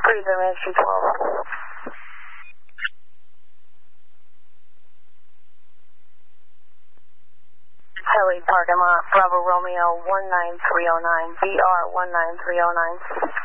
Freedom Ministry 12. Heli parking lot, Bravo Romeo 19309, BR 19309.